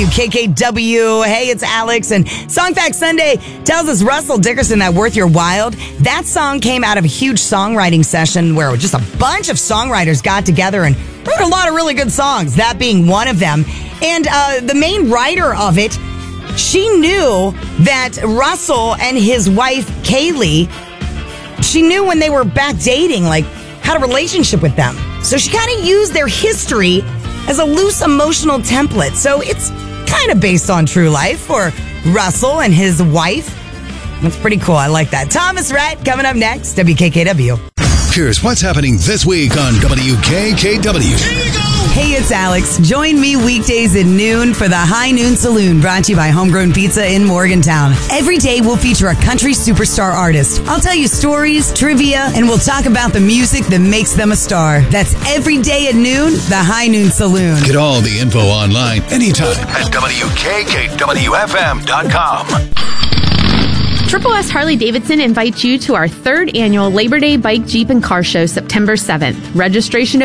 KKW. Hey, it's Alex. And Song Fact Sunday tells us Russell Dickerson that Worth Your Wild. That song came out of a huge songwriting session where just a bunch of songwriters got together and wrote a lot of really good songs, that being one of them. And the main writer of it, she knew that Russell and his wife, Kaylee, she knew when they were back dating, had a relationship with them. So she kind of used their history as a loose emotional template. So it's kind of based on true life for Russell and his wife. That's pretty cool. I like that. Thomas Rhett coming up next. WKKW. Here's what's happening this week on WKKW. Hey, it's Alex. Join me weekdays at noon for the High Noon Saloon, brought to you by Homegrown Pizza in Morgantown. Every day we'll feature a country superstar artist. I'll tell you stories, trivia, and we'll talk about the music that makes them a star. That's every day at noon, the High Noon Saloon. Get all the info online anytime at WKKWFM.com. Triple S Harley Davidson invites you to our 3rd annual Labor Day Bike, Jeep, and Car Show September 7th. Registration